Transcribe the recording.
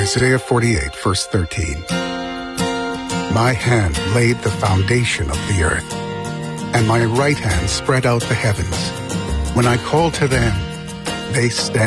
Isaiah 48, verse 13. My hand laid the foundation of the earth, and my right hand spread out the heavens. When I call to them, they stand